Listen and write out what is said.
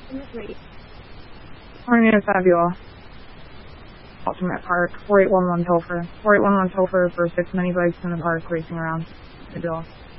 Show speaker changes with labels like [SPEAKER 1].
[SPEAKER 1] Morning is Fabiola. Ultimate Park, 4811 Topher. 4811 Topher for 6 mini bikes in the park racing around. Fabiola.